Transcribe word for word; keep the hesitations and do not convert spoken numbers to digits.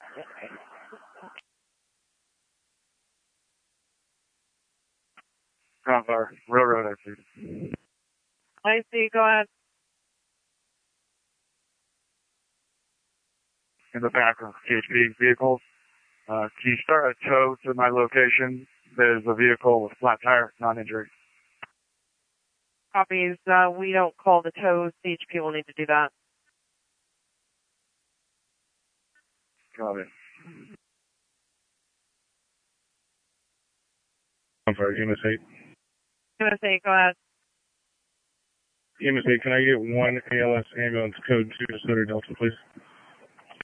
Gunfire, railroad exit. I see, go ahead. In the back of C H P vehicles. Uh, can you start a tow to my location? There's a vehicle with flat tire, non-injury. Copies. Uh, we don't call the tows. C H P will need to do that. Got it. I'm sorry, E M S eight. E M S eight, go ahead. E M S eight, can I get one A L S ambulance code two Sutter Delta, please?